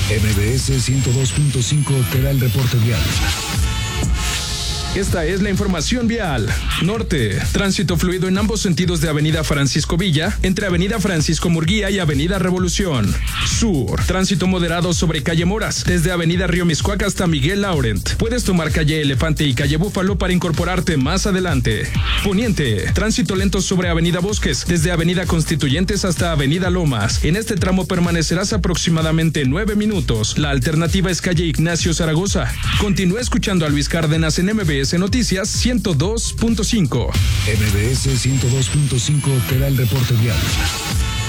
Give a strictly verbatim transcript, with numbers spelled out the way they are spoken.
M B S ciento dos punto cinco te da el reporte vial. Esta es la información vial. Norte, tránsito fluido en ambos sentidos de Avenida Francisco Villa, entre Avenida Francisco Murguía y Avenida Revolución. Sur, tránsito moderado sobre calle Moras, desde Avenida Río Miscuac hasta Miguel Laurent. Puedes tomar calle Elefante y calle Búfalo para incorporarte más adelante. Poniente, tránsito lento sobre Avenida Bosques, desde Avenida Constituyentes hasta Avenida Lomas. En este tramo permanecerás aproximadamente nueve minutos. La alternativa es calle Ignacio Zaragoza. Continúa escuchando a Luis Cárdenas en M B S Noticias ciento dos punto cinco. M B S ciento dos punto cinco te da el reporte vial.